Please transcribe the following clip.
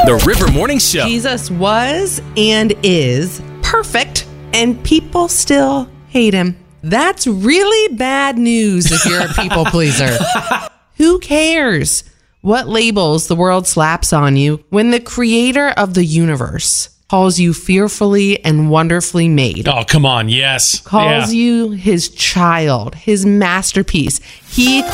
The River Morning Show. Jesus was and is perfect, and people still hate him. That's really bad news if you're a people pleaser. Who cares what labels the world slaps on you when the creator of the universe calls you fearfully and wonderfully made? Oh, come on. Yes. Calls you his child, his masterpiece. He